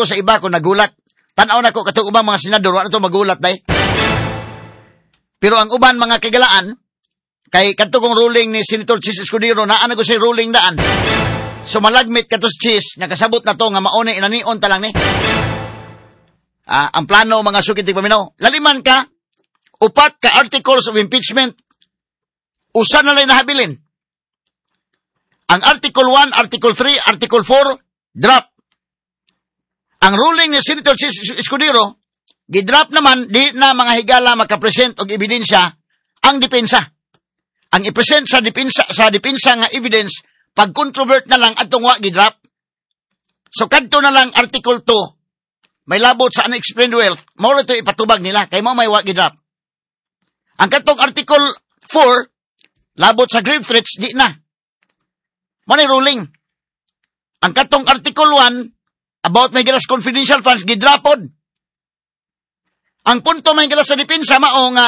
ko sa iba kung nagulat. Tanaw na ko katong ubang mga senador, wala to magulat day. Pero ang uban mga kagalaan, kay katong ruling ni Senator Chis Escudero, naan ko sa ruling daan. So malagmit katos Chis, nga kasabot na to, nga mauna inanion talang ni. Ang plano mga sukitig paminaw. Laliman ka, upat ka articles of impeachment, usa na lang nahabilin. Ang Article 1, Article 3, Article 4, drop. Ang ruling ni Senator Escudero, gidrop naman, di na mga higala makapresent og ebidensya ang depensa. Ang ipresent sa depensa nga evidence, pag-controvert na lang atong wa gidrop. So kadto na lang Article 2, may labot sa unexplained wealth, mao ito ipatubag nila, kay mo may wa gidrop. Ang katong Article 4, labot sa grave threats, di na. Mo ni ruling. Ang katong Article 1, about may gilas confidential funds, gidropod. Ang punto may gilas sa depensa, mao nga,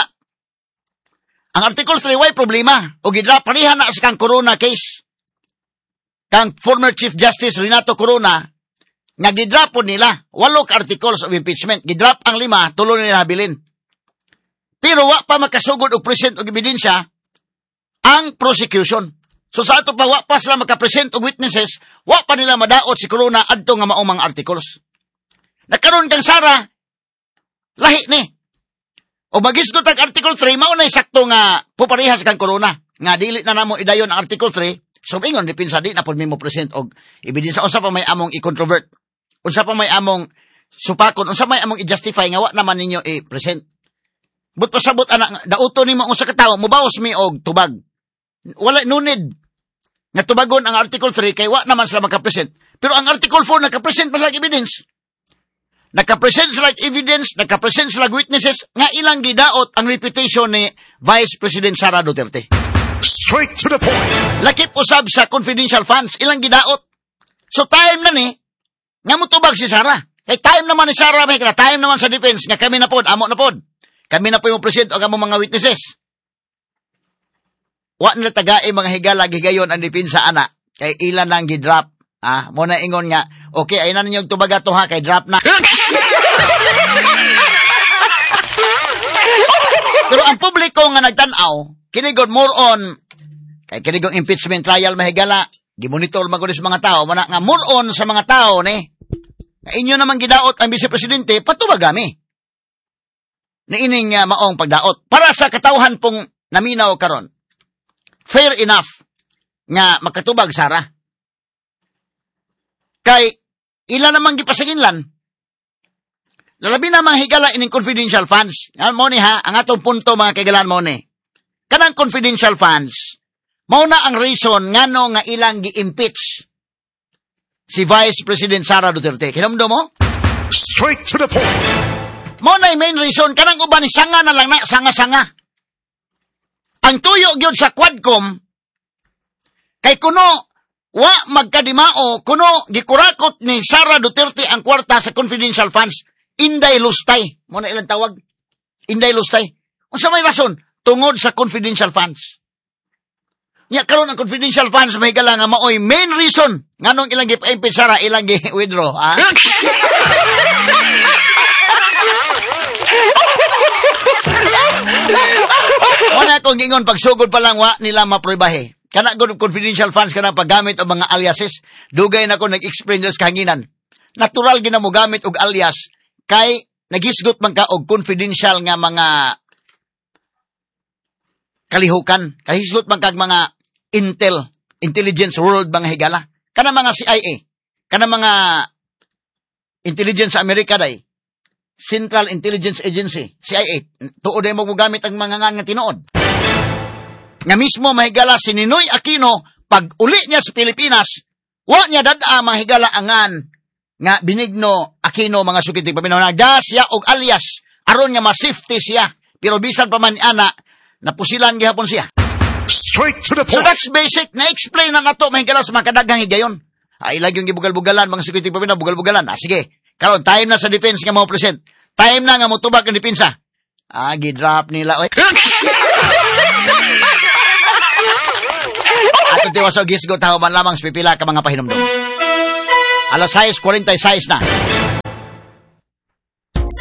ang Article 3, way problema, o gidrop, parihan na sa kang Corona case. Kang former Chief Justice Renato Corona, nga gidropod nila, 8 articles of impeachment, gidrop ang 5, tulo nila habilin. Pero wa pa makasugod og present og ebidensya ang prosecution. So sa ato pa, wa pa sila makapresent og witnesses, wa pa nila madaot si Corona adto nga maumang articles. Nagkaroon kang Sara, lahi ni. O magisgot ang Article 3, maunay sakto nga puparihas kang Corona. Nga dili na namo idayon ang Article 3, so ingon, dipinsa di na po mo present og ebidensya. Unsa pa may among i-controvert? Unsa pa may among supakon? Unsa may among i-justify nga wa naman ninyo i-present? But pasabot anak, dauto nimo unsa ka tawo, mubawas mi og tubag. Wala nunid nga tubagon ang Article 3 kay wa naman sila makapresent. Pero ang Article 4 nakapresent pa sila evidence. Nakapresent sila evidence, nakapresent sila witnesses nga ilang gidaot ang reputation ni Vice President Sara Duterte. Straight to the point. Lakip usab sa confidential funds, ilang gidaot. So time na ni nga mutubag si Sara. Kay time naman ni Sara, may time naman sa defense nga kami na pod, amo na pod. Kami na po yung present o among mga witnesses. Wa nila tagay mga higala gigayon ang depensa ana kay ilan nang gidrop. Mo na ingon nga, okay, ay na ninyo tubaga to ha, kay drop na. Pero ang publiko nga nagtanaw, kinigod more on, kay kinigod impeachment trial mahigala, gimonitor magulis mga tao, mana nga more on sa mga tao ni, na inyo naman gidaot ang Vice Presidente, patubagami. Na ining maong pagdaot. Para sa katawhan pong naminaw karon, fair enough nga makatubag Sara. Kay ila namang gipasaginlan. Lalabi na mga higala ining confidential funds. Mo ni ha, ang atong punto mga kaigalan mo ni. Kanang confidential funds, mao na ang reason ngano nga ilang gi-impeach si Vice President Sara Duterte. Kinamdo mo? Straight to the point. Mao na main reason kanang uban ni sanga na lang na sanga-sanga. Ang tuyo gyud sa Quadcom kay kuno wa magkadimao kuno gikurakot ni Sara Duterte ang kwarta sa confidential funds, inday lustay. Mo na ilang tawag? Inday lustay. Unsa may rason? Tungod sa confidential funds. Nya karon ang confidential funds may gala nga maoy main reason nganong ilang gi-impeach Sara, ilang gi-withdraw. Wala akong gingon pagsugod pa lang wa nila maprobahe. Kana gud confidential funds kana paggamit og mga aliases, dugay na ko nag-explain sa kahanginan. Natural gina mo gamit og alias kay nagisgot man ka og confidential nga mga kalihukan. Kahisgot man kag mga intelligence world mga higala. Kana mga CIA, kana mga intelligence sa Amerika day. Central Intelligence Agency, CIA, tuod ay mo gamit ang mga nga tinuod. Nga mismo mahigala si Ninoy Aquino, pag uli niya sa Pilipinas, wa niya dada mahigala angan nga Benigno Aquino mga sukiti paminaw na siya og alias, aron nga ma-safety siya, pero bisan pa man ana, napusilan gihapon siya. Straight to the point. So that's basic, na-explain na nato mahigala sa mga kadaghang higayon. Ay lag yung gibugal-bugalan, mga sukiti paminaw, bugal-bugalan. Sige. Karon time na sa defense nga mo present. Time na nga mo tubag ang depensa. Gidrop nila. Oy. Ato tiwas og gisgot tao man lamang sa pipila ka mga pahinumdum. Alas 6:46 na.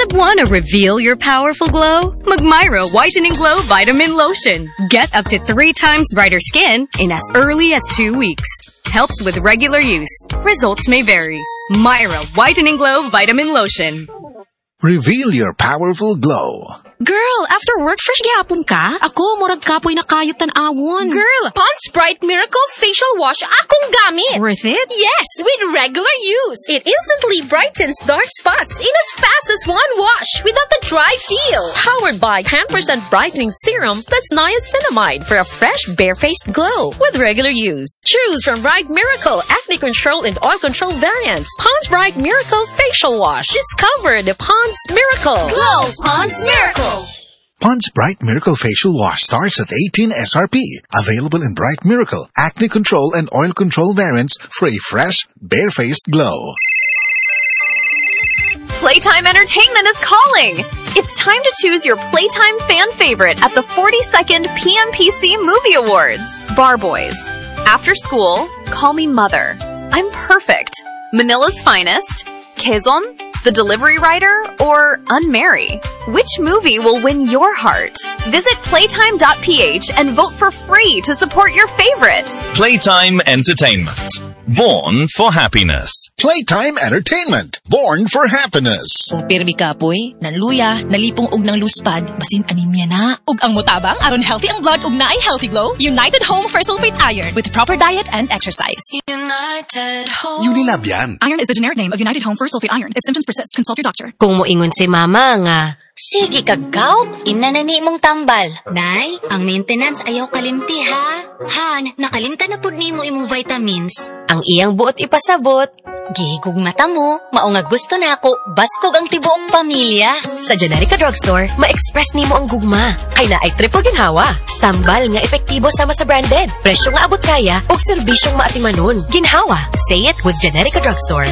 Wanna reveal your powerful glow? Magmyra Whitening Glow Vitamin Lotion. Get up to 3 times brighter skin in as early as 2 weeks. Helps with regular use. Results may vary. Myra Whitening Glow Vitamin Lotion. Reveal your powerful glow. Girl, after work, fresh gyapon ka? Ako, murag kapoy na kayot tan-awon. Girl, Pond's Bright Miracle Facial Wash akong gamit. Worth it? Yes, with regular use. It instantly brightens dark spots in as fast as one wash without the dry feel. Powered by 10% brightening serum plus niacinamide for a fresh, bare-faced glow with regular use. Choose from Bright Miracle, Acne Control, and Oil Control variants. Pond's Bright Miracle Facial Wash. Discover the Pond's Miracle. Glow Pond's Miracle. Pond's Bright Miracle Facial Wash starts at 18 SRP. Available in Bright Miracle, Acne Control, and Oil Control variants for a fresh, bare-faced glow. Playtime Entertainment is calling! It's time to choose your Playtime fan favorite at the 42nd PMPC Movie Awards. Bar Boys. After School, Call Me Mother. I'm Perfect. Manila's Finest. Quezon, The Delivery Rider, or Unmarry? Which movie will win your heart? Visit playtime.ph and vote for free to support your favorite. Playtime Entertainment. Born for happiness. Playtime Entertainment. Born for happiness. Kung pirmi kapoy, nanluya, nalipong og ng luspad, basin anemia na. Ug ang mutabang, aron healthy ang blood ug naay healthy glow, United Home for Sulfate Iron with proper diet and exercise. United Home. Unilab yan. Iron is the generic name of United Home for Sulfate Iron. If symptoms persist, consult your doctor. Kung moingon si mama nga, Sige kagaw, inanani mong tambal. Nay, ang maintenance ayaw kalimti ha. Han, nakalimta na pud nimo imong vitamins. ang iyang buot ipasabot, Gihigog mata mo, mao nga gusto na ako, baskog ang tibuok pamilya. sa Generica Drugstore, ma-express nimo ang gugma. Kay naay triple ginhawa. Tambal nga epektibo sama sa branded. Presyo nga abot kaya, ug serbisyong maatimanon. Ginhawa. Say it with Generica Drugstore.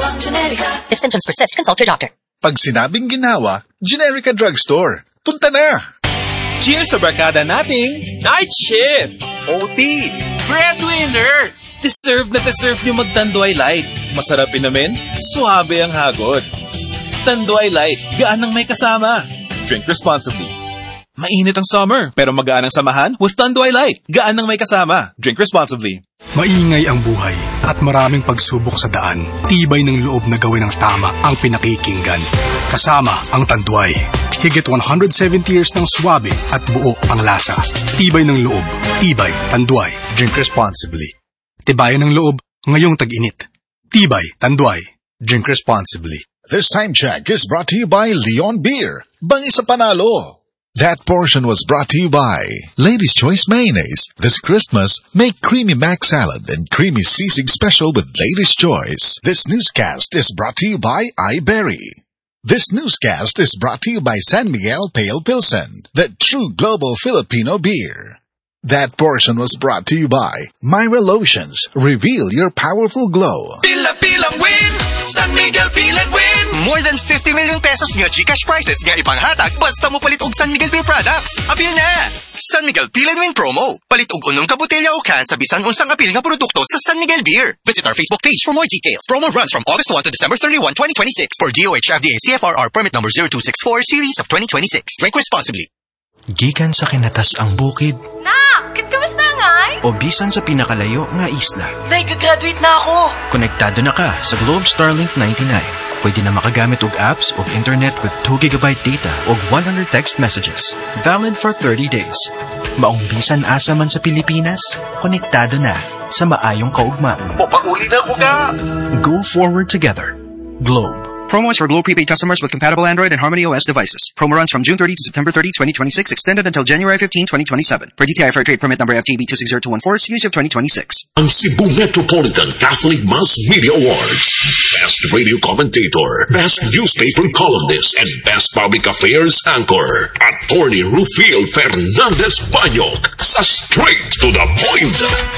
If symptoms persist, consult your doctor. Pag sinabing ginawa, Generica Drugstore. Punta na! Cheers sa barkada nating Night Shift! OT! Breadwinner! Deserve na deserve nyo magtanduay light. Masarap inamin, suabe ang hagod. Tanduay light, gaan ang may kasama. Drink responsibly. Mainit ang summer, pero magaan ang samahan with Tanduay Light. Gaan ang may kasama. Drink responsibly. Maingay ang buhay at maraming pagsubok sa daan. Tibay ng loob na gawin ang tama ang pinakikinggan. Kasama ang Tanduay. Higit 170 years ng swabe at buo ang lasa. Tibay ng loob. Tibay, Tanduay. Drink responsibly. Tibayan ng loob ngayong tag-init. Tibay, Tanduay. Drink responsibly. This time check is brought to you by Leon Beer. Bangi sa panalo. That portion was brought to you by Ladies' Choice Mayonnaise. This Christmas, make Creamy Mac Salad and Creamy Sisig Special with Ladies' Choice. This newscast is brought to you by iBerry. This newscast is brought to you by San Miguel Pale Pilsen, the true global Filipino beer. That portion was brought to you by Myra Lotions. Reveal your powerful glow. Pila-pilang win! San Miguel Pilan win! More than 50 million pesos nga GCash prizes nga ipanghatag basta mo palit og San Miguel Beer products. Apil na! San Miguel Pilan win promo. Palit og unong ka botelya o can sa bisan unsang apil nga produkto sa San Miguel Beer. Visit our Facebook page for more details. Promo runs from August 1 to December 31, 2026 for DOH FDA CFRR permit number 0264 series of 2026. Drink responsibly. Gikan sa kinatas ang bukid. Nak! Kamusta ngay? O bisan sa pinakalayo nga isla. Nag-graduate na ako! Konektado na ka sa Globe Starlink 99. Pwede na makagamit og apps o internet with 2 GB data o 100 text messages. Valid for 30 days. Maong bisan asa man sa Pilipinas, konektado na sa maayong kaugmaan. Pauli na ko ka! Go forward together. Globe. Promo is for Globe prepaid customers with compatible Android and Harmony OS devices. Promo runs from June 30 to September 30, 2026, extended until January 15, 2027. Per DTI Fair Trade Permit number FTB 260214, series of 2026. Ang Cebu Metropolitan Catholic Mass Media Awards. Best Radio Commentator, Best Newspaper Columnist, and Best Public Affairs Anchor. Attorney Rufil Fernandez Banyok sa Straight to the Point.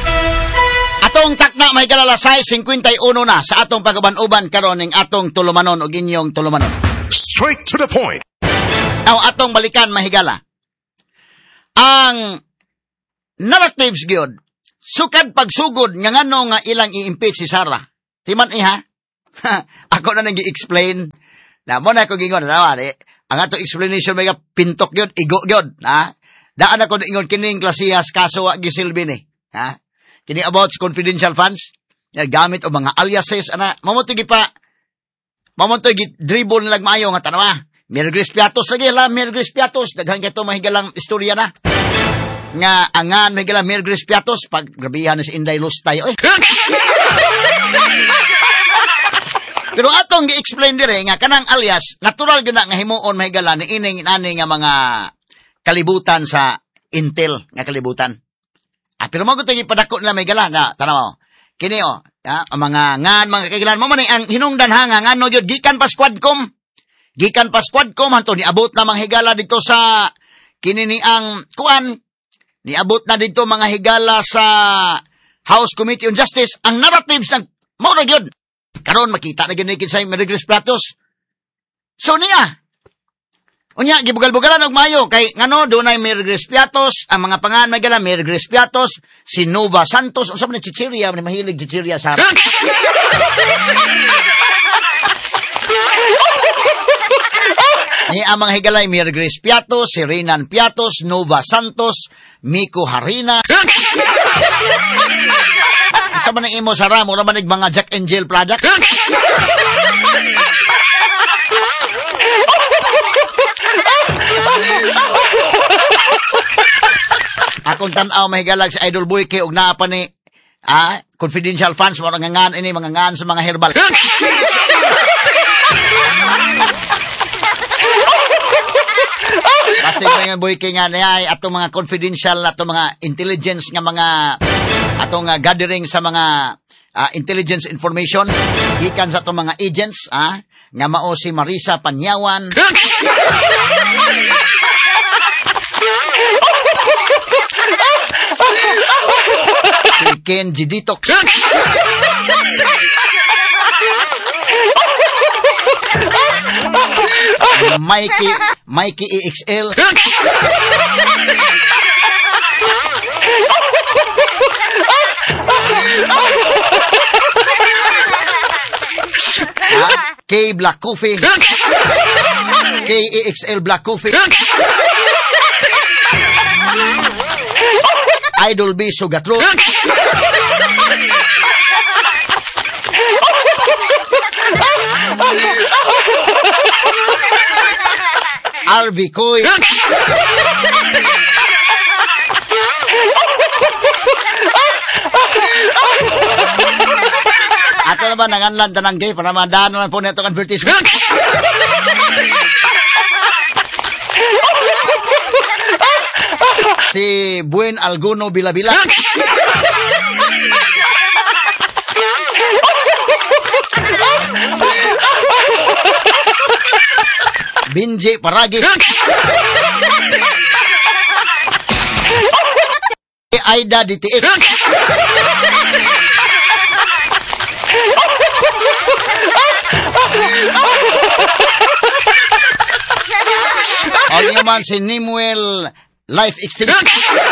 Atong takna may galalasay 51 na sa atong pagaban-uban karon ning atong tulumanon o inyong tulumanon. Straight to the point. Aw atong balikan mahigala. Ang narratives gyud sukad pagsugod nga ngano nga ilang i-impeach si Sara. Timan iha. Ako na nang gi-explain Na mo na ko gingon na ang ato explanation may pintok gyud, igo gyud, ha? Daan ako ingon kining klasihas kaso wa gisilbi ni, ha? Kini about confidential funds, gamit o mga aliases ana, mamotoy dribble nilag maayo nga tanawa. Mirgris Piatos lagi la, Mirgris Piatos daghan kato mahigalang istorya na. Nga angan mahigalang Mirgris Piatos pag grabihan si Inday Lustay oy. Pero atong gi-explain dire nga kanang alias natural gyud nga himuon mahigala ni ining ani nga mga kalibutan sa Intel nga kalibutan. Pero mo gud ipadako nila mahigala nga tanaw. Kini ang mga ngan mga kaigalan mo man ang hinungdan hanga ngano gyud gikan pa Squadcom. Gikan pa Squadcom hanto niabot na mga higala dito sa kini ni ang kuan niabot na dito mga higala sa House Committee on Justice ang narratives ng mo ra gyud. Karon makita na gyud sa Mirgris Piatos. So niya. Unya gibugal-bugalan og mayo kay ngano dunay Mirgris Piatos, ang mga pangan may gala Mirgris Piatos, si Nova Santos, unsa man chichirya, mahilig chichirya sa. Ni ang mga higalay Mirgris Piatos, si Renan Piatos, Nova Santos, Miko Harina. Sa man imo sa ramo naman mga Jack and Jill product. Akong tan-aw mahigalag sa Idol Boy kay og naa pa ni confidential funds mo nga ngan ini mga ngan sa mga herbal. Kasi mga boy kay nga ay ato mga confidential ato mga intelligence nga mga atong gathering sa mga intelligence information gikan sa atong mga agents nga mao si Marisa Panyawan. Si Ken Giditok. Mikey EXL. K Black Coffee. KEXL Black Coffee. Idol B Sugatro. RV Koy. Ato naman nanganlan tanang gay para madaan naman po nito advertisement. Si Buen Alguno Bilabila. Binji Paragi. Aida DTX. Ang naman si Nimuel Life Extension.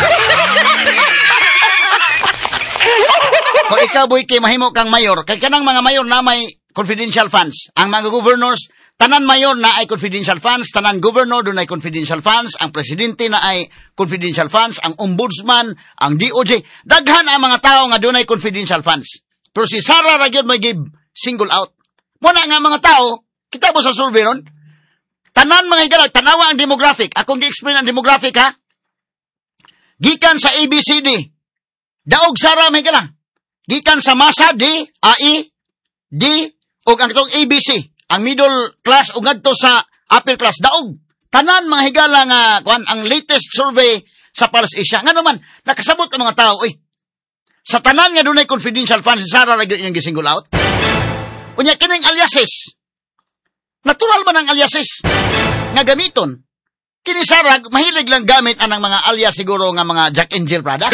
Kung ikaw boy kay mahimo kang mayor, kay kanang mga mayor na may confidential funds. Ang mga governors, tanan mayor na ay confidential funds, tanan governor doon ay confidential funds, ang presidente na ay confidential funds, ang ombudsman, ang DOJ, daghan ang mga tao nga doon ay confidential funds. Pero si Sara Ragyod may give single out. Muna nga mga tao, kita mo sa survey ron, tanan mga higalag, tanawa ang demographic. Akong gi-explain ang demographic ha. Gikan sa ABCD, daog Sara mga higalang. Gikan sa masa D, AI, D, o ang itong ABC, ang middle class o ngadto sa upper class, daog. Tanan mga higala nga, ang latest survey sa Pulse Asia. Nga naman, nakasabot ang mga tao, sa tanan nga doon ay confidential funds, si Sara Ragyod yung gisingle out. Unya, kining aliases. Natural man ang aliases nga gamiton. Kini Sara, mahilig lang gamit anang mga alias siguro nga mga Jack and Jill products.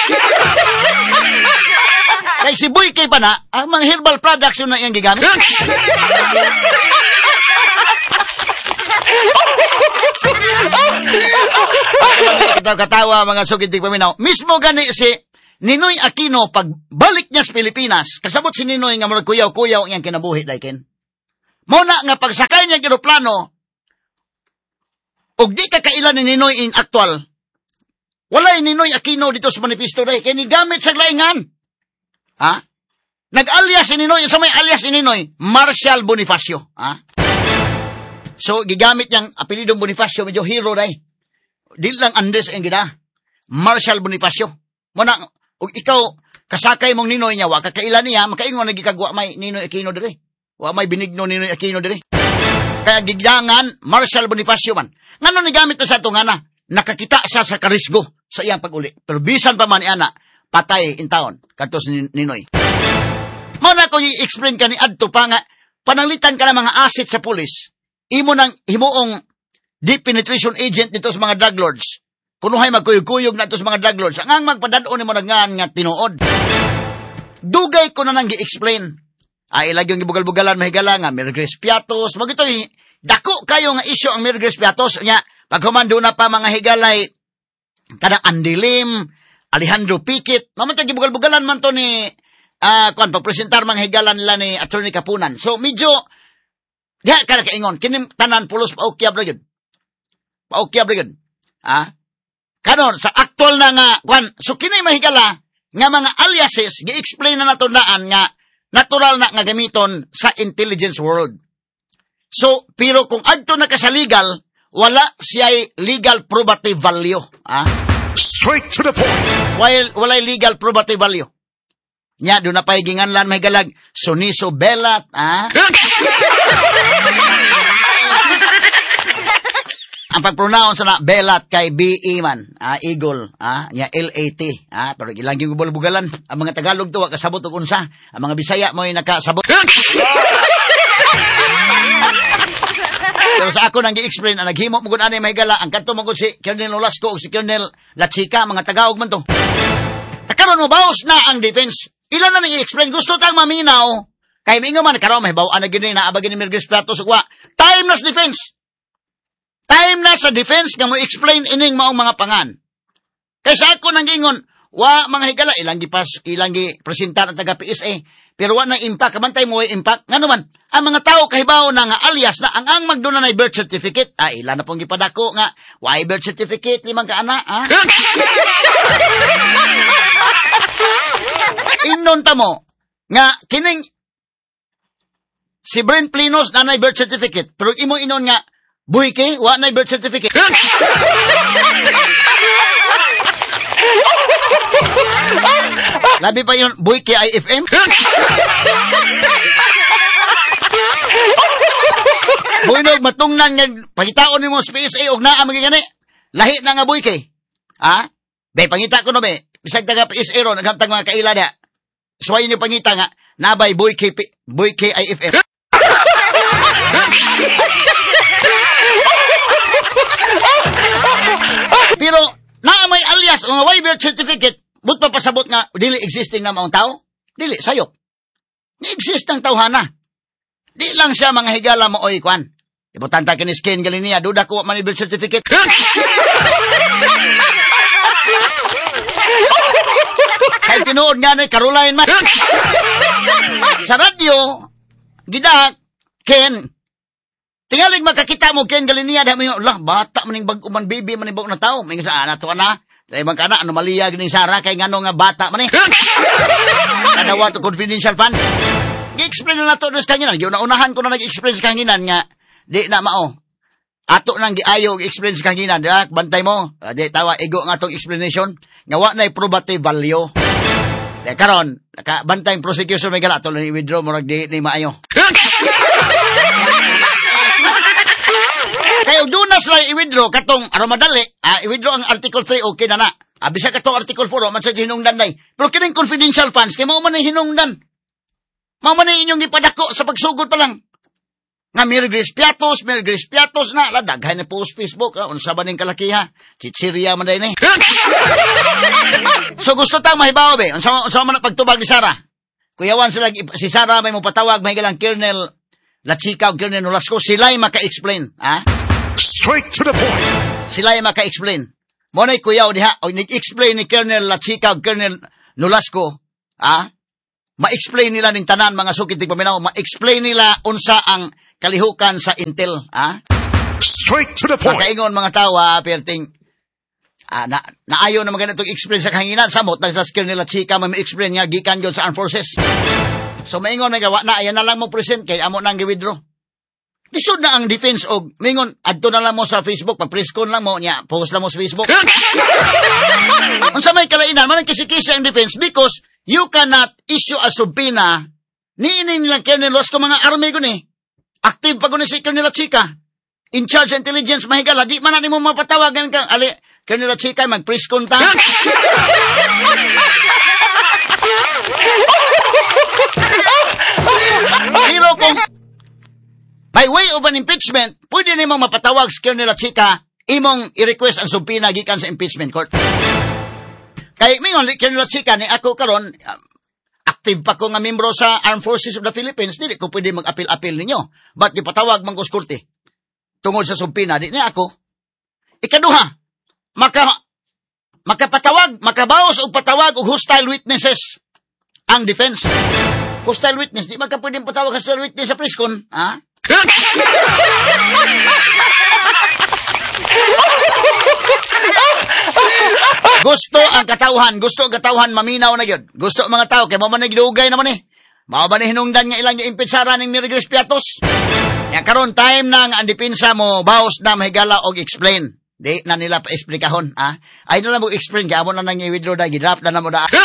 Kay si Boy kay pa na, ang mga herbal products yun na iyang gigamit. Katawa mga sugitig paminaw. Mismo gani si Ninoy Aquino, pagbalik niya sa Pilipinas, kasabot si Ninoy nga murag kuyaw-kuyaw iyang kinabuhi, daikin. Muna nga pagsakay niya eroplano, og di ka kailan ni Ninoy in actual, walay Ninoy Aquino dito sa manifesto day, kaya ni gamit sa laingan. Ha? Nag-alias si Ninoy, sa may alias ni Ninoy, Marshall Bonifacio. Ha? So, gigamit niyang apelidong Bonifacio, medyo hero day. Di lang Andes ang gina. Marshall Bonifacio. Muna, og ikaw, kasakay mong Ninoy niya, wa ka kailan niya, makaingon nagikagwa may Ninoy Aquino dire. Wa may binigno Ninoy Aquino dire. Kaya gigangan, Marshall Bonifacio man. Ngano ni gamit na sa ito nga na, nakakita siya sa karisgo sa iyang pag-uli. Pero bisan pa man ni ana, patay in town, katos ni Ninoy. Muna ko i-explain ka ni Adto pa nga, pananglitan ka ng mga asset sa pulis, imo ng himuong deep penetration agent dito sa mga drug lords. Kunuhay magkuyog-kuyog na ito sa mga drug lords, ang magpadadon mo nagngan nga tinuod. Dugay ko na nang gi-explain. Ay, ilagyong gibugal-bugalan, mahigala nga, Mirgres Piatos, mag ito'y, dako kayo nga isyo ang Mirgres Piatos, nya, pagkumando na pa mga higalay, kadang Andy Lim, Alejandro Piquet, mamantay gibugal-bugalan man to ni, pagpresentar mga higalan nila ni Attorney Kapunan. So, medyo, diha ka na kaingon, kinim tanan pulos paukyab na yun. Paukyab na yun. Kanon, sa actual na nga, so kinay mahigala, nga mga aliases, gi-explain na natundaan nga, natural na nga gamiton sa intelligence world. So, pero kung adto na ka sa legal, wala siya'y legal probative value. Straight to the point. Walay legal probative value. Nya, doon na pa'y ginganlan may galag, Suniso Belat, Ang pag-pronounce na Belat kay B.E. man, Eagle, nya L-A-T, pero ilang yung bugal-bugalan, ang mga Tagalog to, kasabot o unsa, ang mga Bisaya mo ay nakasabot. Pero sa ako nang gi-explain, ang naghimo mo kung ano may gala, ang kanto mo si Colonel Nolasco o si Colonel Latsika, mga Tagaog man to. Nakaroon mo, baos na ang defense. Ilan na nang-i-explain, gusto tang maminaw, kaya mingo man, nakaroon, may bawaan na gini, naabagin ni Mirgres Piatos, time na sa defense. Time na sa defense nga mo explain ining maong mga pangan. Kaysa ako nang gingon, mga higala, ilang presentar ang taga-PSA, pero wa na impact, kabantay mo ay impact. Nga naman, ang mga tao kahibaw na nga alias na ang magduna na birth certificate, ilan na pong gipadako nga, why birth certificate, limang kaana, Inon ta mo, nga, kining, si Brent Plinos na na birth certificate, pero imo inon nga, Buike, wa na birth certificate. Labi pa yun, Buike IFM. Buinog, matungnan nga, pagitaon ni mo sa PSA, og naa magigani. Lahi na nga Buike. Be, pangita ko no be, bisag taga PSA ro, naghamtang mga kaila na. Suwayin niyo pangita nga, nabay Buike IFM. Pero, naamay alias, o may birth certificate, but papasabot nga, dili existing na maong tao? Dili, sayop. Ni-exist ang tawhana. Di lang siya mga higala mo, oy, kwan. Ibutanta ka ni Skin Galinia, duda ko man birth certificate. Kahit tinuod nga na, Caroline man. Sa radyo, gidak, Ken, tingalig makakita mo Ken Galinia, dahil mo, bata maning bag-uman baby, maning bag na tao. May nga sa na, dahil bang kana, anomalia gining Sara, kay nga nga bata maning. Kanawa to confidential fund. I-explain na to sa kanginan. Unahan ko na nag-explain sa kanginan nga, di na mao. Ato nang giayo explain sa kanginan, bantay mo, di tawa, ego nga tong explanation, nga wa na probative value. Dahil karon, bantay prosecution may gala, tuloy i-withdraw mo di maayo. Kaya doon na sila i-withdraw katong aramadali, i-withdraw ang Article 3, okay na na. Bisa katong Article 4, man sa hinungdan na. Pero kining confidential funds, kaya mao man na hinungdan. Mao man na inyong ipadako sa pagsugod pa lang. Nga Mirgres Piatos na, daghay na post Facebook, unsa ba ning kalakiha? Chichirya man day ni. So gusto tang mahibaw be, unsa man pagtubag ni Sara. Kuyawan sila, si Sara may mopatawag, may galang Colonel Latsika o Colonel Nolasco, sila'y maka-explain, Straight to the point. Sila'y maka-explain. Monay kuyaw diha, o nag-explain ni Colonel Latsika o Colonel Nolasco, ma-explain nila ning tanan mga sukit tig paminaw, ma-explain nila unsa ang kalihukan sa Intel, Straight to the point. Makaingon mga tawa, perting, naayo na maganda itong explain sa kahanginan, samot, sa skill nila chika, may explain nga, gikan yun sa armed forces. So, maingon may gawa na, ayan na lang mo present, kay amo nang gi-withdraw. Lisod na ang defense og, maingon, adto na lang mo sa Facebook, pag-press-con lang mo, niya, post lang mo sa Facebook. Unsa may kalainan, manang kisi-kisi ang defense, because you cannot issue a subpoena, niining nilang Colonel Ross ko mga army ko ni, active pa ko ni si Colonel Chika, in charge intelligence mahigala, di man na mo mapatawagan ka, ali, Colonel Chika, mag-press-con ta. Pero kung by way of an impeachment, pwede nimong mapatawag sa Colonel Chika, imong i-request ang subpoena gikan sa impeachment court. Kay mingon Colonel Chika ni ako karon, active pa ko nga membro sa Armed Forces of the Philippines, dili ko pwede mag-apil-apil ninyo. But gipatawag man ko sa korte tungod sa subpoena, di niya ako. Ikaduha, makabawas og patawag og hostile witnesses ang defense. Hostile witness, di man ka pwedeng patawag sa hostile witness sa press-con, Gusto ang katawhan maminaw na gyud. Gusto mga tao kay mo man nagdugay naman Mao ba ni hinungdan nga ilang impensara ning Miragres Piatos? Ya karon time nang ang depensa mo baos na mahigala og explain. Di na nila pa eksplikahon, Ay na lang mo explain kay amo na nang i-withdraw da gidraft na mo da.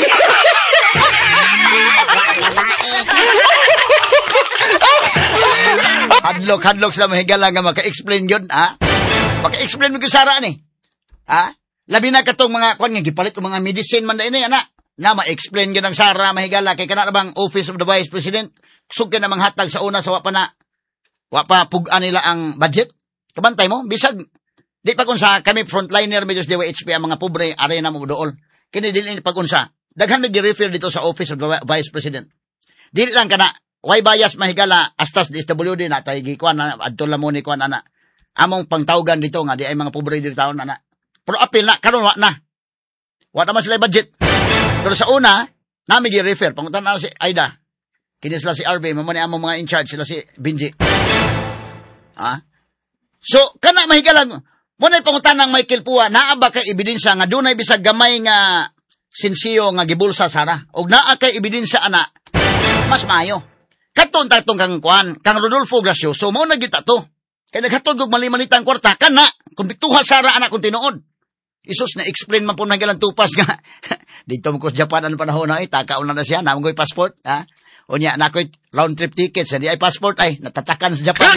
Hadlok sa mahigala nga maka-explain yun, Maka-explain mo kusara ni. Labi na katong mga kwan nga gipalit og mga medicine man ini ana. Na ma-explain gyud ang Sara mahigala kay kana bang Office of the Vice President sug ka na manghatag sa una sa wa pa pug-an nila ang budget. Kabantay mo bisag di pa kunsa kami frontliner medyo DWHP ang mga pobre are na mo dool. Kini dili pag unsa. Daghan nag-refill dito sa Office of the Vice President. Dili lang kana why bias mahigala astas DSWD na tay gikuan na adto lamon ni kuan ana. Among pangtawgan dito nga di ay mga pobre dito taon ana. Pero apil na karon wa na. Wa na man sila budget. Pero sa una, nami gi-refer pangutan na si Aida. Kini sila si RB, mamani among mga in charge sila si Benji. So kana mahigala mo na pangutan ng Michael Pua, naa ba kay ebidensya nga dunay bisag gamay nga sinsiyo nga gibulsa Sara og naa kay ebidensya ana mas maayo. Katon tatong kang Rodolfo Gracioso mo nagita to. Kay naghatod og mali-malitang kwarta kana kun bituha Sara anak kun tinuod. Isus na explain man po nang galang tupas nga. Dito mo ko sa Japan ang panahon na takaon na siya, namang ko'y passport, Unya na ko'y round trip tickets, hindi ay passport ay natatakan sa Japan.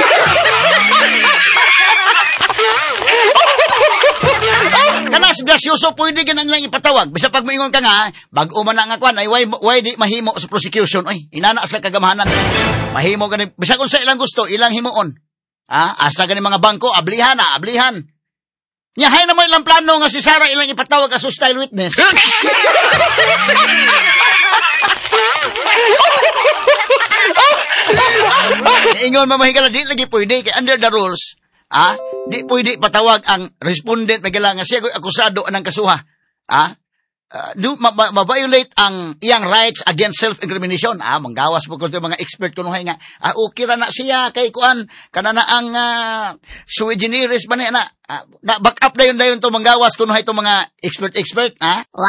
Kana si Gracioso pwede ganang lang ipatawag. Bisa pag maingon ka nga, bago man nga kwan ay why di mahimo sa prosecution. Ay, inana sa kagamahanan. Mahimo gani bisa kung sa ilang gusto, ilang himuon. Asa gani mga bangko, ablihan. Nya hay naman ilang plano nga si Sara ilang ipatawag as hostile witness. Ingon mamahigala di lagi pwede kay under the rules. Di pwede patawag ang respondent magala nga siya akusado anang kasuha. Ma-violate ang iyang rights against self-incrimination. Manggawas po ko ito mga expert ko nga, okay ra na siya kay kuan, kanana ang sui generis ba na back up na yun to manggawas ko ito mga expert,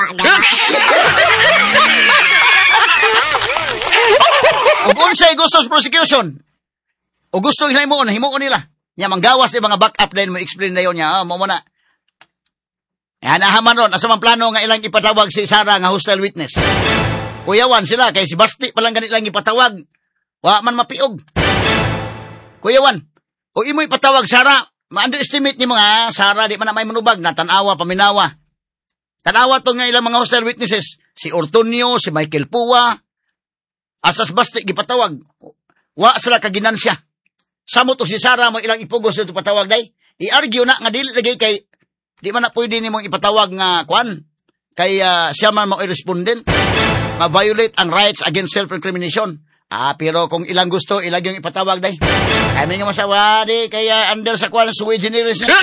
O unsay gusto sa prosecution, o gusto himuon nila, niya manggawas yung mga back up na yun, mo explain na yun niya, mo na. Yan, nahaman ron. Asa man plano nga ilang ipatawag si Sara nga hostile witness. Kuyawan sila, kay si Basti palang ganit lang ipatawag. Wa man mapiog. Kuyawan, o imo ipatawag Sara, ma-underestimate ni mga Sara, di man na may manubag, natanawa, paminawa. Tanawa to nga ilang mga hostile witnesses. Si Ortonio, si Michael Pua, asas Basti gipatawag. Wa sila kaginansya. Samot o si Sara mo ilang ipugos ito patawag day. I-argue na nga dili lagay kay di man na pwede nimong ipatawag nga kwan. Kay siya man mo i-respondent. Ma-violate ang rights against self-incrimination. Pero kung ilang gusto, ilang yung ipatawag day. Kami nga masawa di, kaya under sa kwan, sui generis na.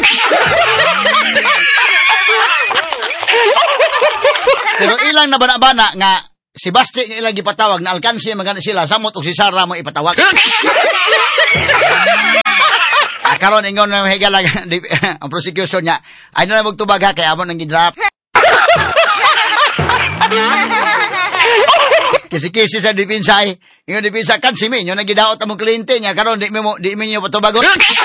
Pero ilang na bana-bana nga si Basti nga ilang gipatawag na alkansi magana sila samot og si Sara mo ipatawag. Karon ingon na higala ang prosecution niya ay na magtubag ha kay amon nang gidrap. Kisi-kisi sa depensa ay ingon depensa kan si Minyo nagidaot among kliyente niya karon di minyo patubagon.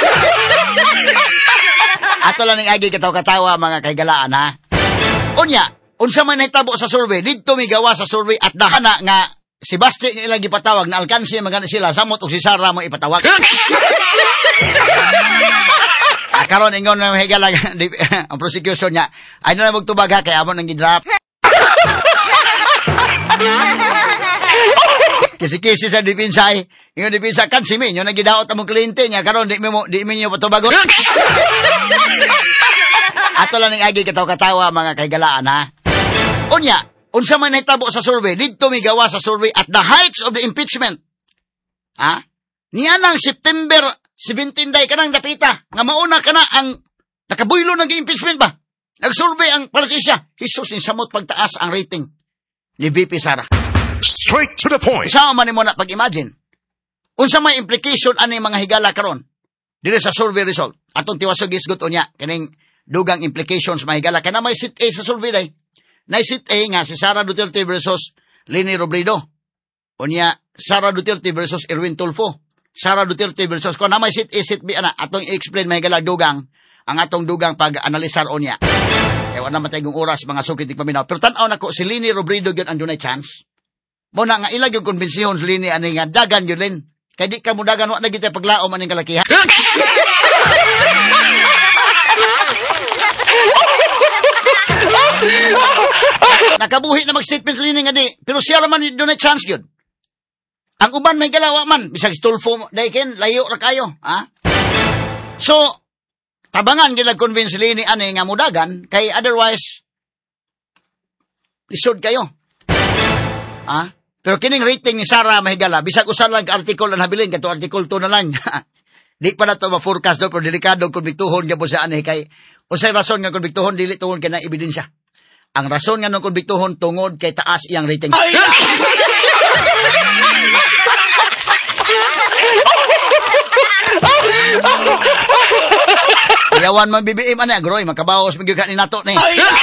Ato lang ning agi katawa mga kaigalaan ha. Unya, unsa man nahitabo sa survey didto migawa sa survey at dahana nga si Basti nga ilang gipatawag na alkansi magana sila samot og si Sara mo ipatawag. Karon ingon na higala ang prosecution niya ay na magtubag ha kay amon nang gidrap. Kisi-kisi sa depensa ay ingon depensa kan si Minyo nagidaot among kliyente niya karon di minyo patubagon. Ato lang ning agi katawa mga kaigalaan ha. Unya, unsa man nahitabo sa survey didto migawa sa survey at the heights of the impeachment. Ha? Niya nang September 17 day kanang dapita nga mauna kana ang nakabuylo ng impeachment ba? Nag-survey ang palasisya. Jesus ni samot pagtaas ang rating ni VP Sara. Straight to the point. Isa man mo na pag-imagine. Unsa may implication ani mga higala karon dili sa survey result. Atong tiwasog isgot unya kining dugang implications mga higala kana may sit A sa survey day. Nay sit A nga si Sara Duterte versus Leni Robredo. Unya Sara Duterte versus Erwin Tulfo. Sara Duterte versus ko na may sit A sit B ana atong i-explain mga higala dugang ang atong dugang pag-analisar unya. Kaya wala matayong oras mga sukit paminaw. Pero tan-aw nako si Leni Robredo gyud ang dunay chance. Mo na nga ilag yung konbensyon sa Lini ani nga dagan yun Lin. Kaya di ka mo dagan wa na kita paglaom aning kalakihan. Nakabuhi na mag-statement sa Lini nga di. Pero siya naman doon na chance yun. Ang uban may galawa man. Bisag stulfo daikin, layo ra kayo. Ha? So, tabangan gilag convince Lini ani nga mudagan. Kay otherwise, lisod kayo. Ha? Pero kining rating ni Sara mahigala, bisag usan lang ka article na habilin, kato article 2 na lang. Di pa na to ma-forecast do, pero delikado kung bituhon ka po sa anay kay, usay rason nga kung bituhon, dili tungod ka na ebidensya. Ang rason nga nung kung bituhon, tungod kay taas iyang rating. Iyawan man BBM ana, groy, makabawas magyuga ni nato ni.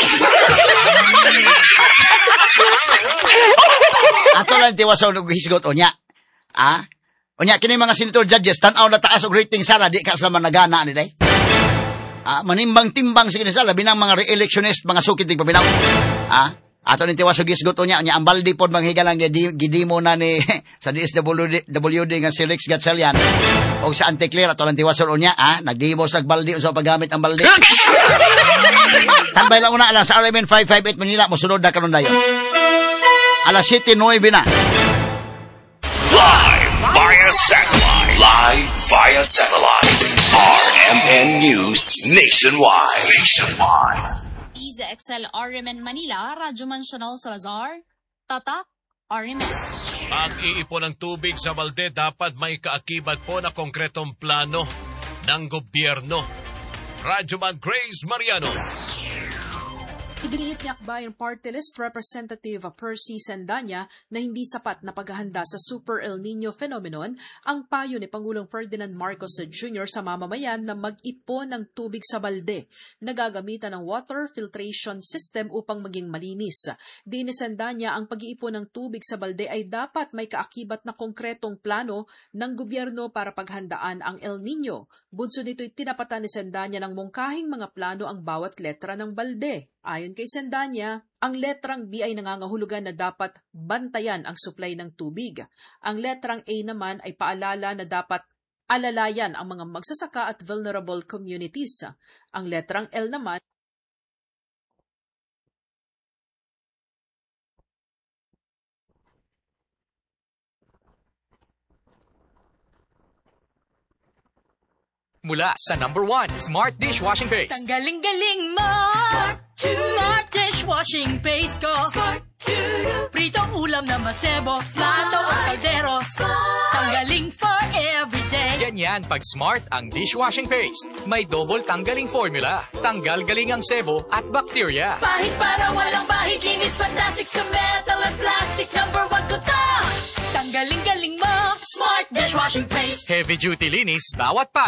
Ato lang tiwasaw ng hisgot o niya. O niya, kini mga senator judges, tanaw na taas og rating Sara, di ka sa managana ni day. Manimbang-timbang si Sara, binang mga re-electionist, mga sukit ng pabinaw. Ato ni tiwasaw hisgot o niya, ang baldi pod manghigalang gidimo na ni sa DSWD nga si Rex Gatchalian o sa Anticlear, ato lang tiwasaw o niya, nagdimo sa baldi o sa paggamit ang baldi. Tambay lang una, alas sa RMN 558 Manila, musunod na karon dayon. Alas 7:09 na. Live via satellite. RMN News Nationwide. Iza XL RMN Manila, Radyo Mansional Salazar, Tatak RMN. Pag-iipon ng tubig sa balde dapat may kaakibat po na konkretong plano ng gobyerno. Radyo Man Grace Mariano. Iginiit ni Akbayan Party List Representative Percy Sandanya na hindi sapat na paghahanda sa Super El Nino phenomenon ang payo ni Pangulong Ferdinand Marcos Jr. sa mamamayan na mag-ipon ng tubig sa balde na gagamitan ng water filtration system upang maging malinis. Diin ni Sandanya ang pag-iipon ng tubig sa balde ay dapat may kaakibat na konkretong plano ng gobyerno para paghandaan ang El Nino. Bunso nito'y tinapatan ni Sandanya ng mungkahing mga plano ang bawat letra ng balde. Ayon kay Sandanya, ang letrang B ay nangangahulugan na dapat bantayan ang supply ng tubig. Ang letrang A naman ay paalala na dapat alalayan ang mga magsasaka at vulnerable communities. Ang letrang L naman mula sa #1 Smart Dishwashing Paste. Ang galing-galing mo! Smart Dishwashing Paste ko. Smart Pritong ulam na masebo, plato o kaldero, tanggaling for everyday. Ganyan pag Smart ang dishwashing paste. May double tanggaling formula. Tanggal galing ang sebo at bacteria. Pahit para walang bahid, linis fantastic sa metal at plastic. Number 1 ko to. Tanggaling galing mo, Smart dishwashing paste. Heavy duty linis, bawat pa